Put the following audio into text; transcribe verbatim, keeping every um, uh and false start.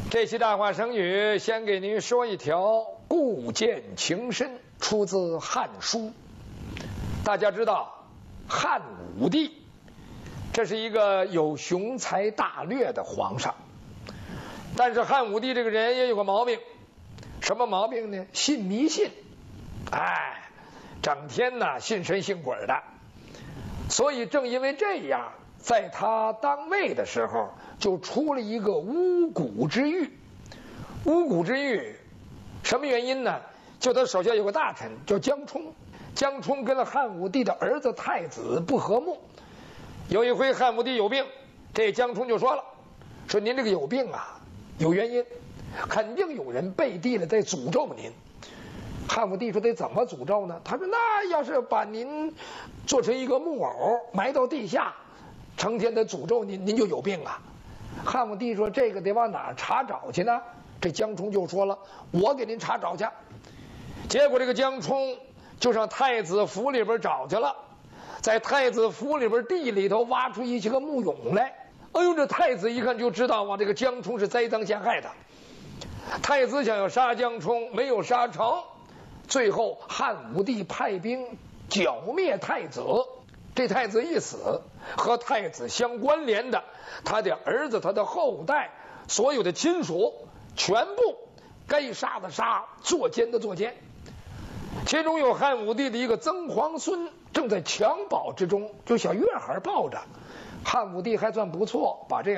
这期大话成语，先给您说一条“故见情深”，出自《汉书》。大家知道，汉武帝这是一个有雄才大略的皇上，但是汉武帝这个人也有个毛病，什么毛病呢？信迷信，哎，整天呢信神信鬼的。所以正因为这样，在他当位的时候，就出了一个巫蛊之狱。巫蛊之狱，什么原因呢？就他手下有个大臣叫江充，江充跟了汉武帝的儿子太子不和睦。有一回汉武帝有病，这江充就说了，说您这个有病啊，有原因，肯定有人背地里在诅咒您。汉武帝说得怎么诅咒呢？他说那要是把您做成一个木偶埋到地下，成天的诅咒您，您就有病啊。汉武帝说这个得往哪儿查找去呢？这江充就说了，我给您查找去。结果这个江充就上太子府里边找去了，在太子府里边地里头挖出一些个木俑来。哎呦，这太子一看就知道啊，这个江充是栽赃陷害的。太子想要杀江充，没有杀成，最后汉武帝派兵剿灭太子。这太子一死，和太子相关联的他的儿子、他的后代、所有的亲属，全部该杀的杀，作奸的作奸。其中有汉武帝的一个曾皇孙正在襁褓之中，就小月孩抱着。汉武帝还算不错，把这